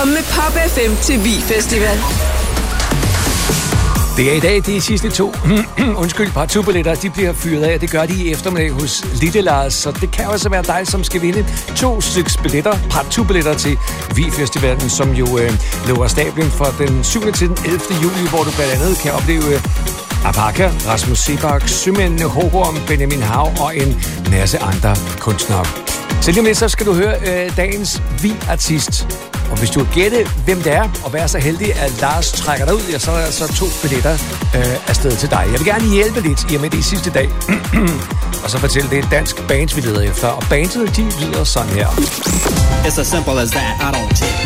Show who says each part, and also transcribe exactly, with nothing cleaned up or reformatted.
Speaker 1: Kom med Pop F M til Vi Festival.
Speaker 2: Det er i dag de sidste to undskyld, partubilletter, de bliver fyret af. Det gør de i eftermiddag hos Lille Lars, så det kan også være dig, som skal vinde to styks billetter, partubilletter til Vi Festivalen, som jo øh, løber stablen fra den syvende til den ellevte juli, hvor du blandt andet kan opleve øh, Apaka, Rasmus Sebak, sømændene Hågorm, Benjamin Hav og en masse andre kunstnere. Så lige om lidt, så skal du høre øh, dagens Vi-artist. Og hvis du vil gætte, hvem det er, og være så heldig, at Lars trækker dig ud, ja, så er der så to billetter øh, afsted til dig. Jeg vil gerne hjælpe lidt, i og med det i sidste dag. Og så fortælle, det er et dansk band, vi leder efter. Og bandet, de lyder sådan her.
Speaker 3: It's as simple as that. I don't take